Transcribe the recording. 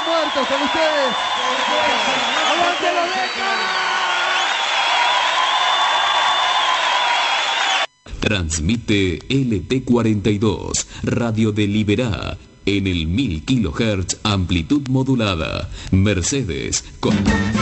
muertos con ustedes. ¡Aguante la Deca! Transmite LT42, Radio de Liberá, en el 1000 kHz, amplitud modulada. Mercedes, con...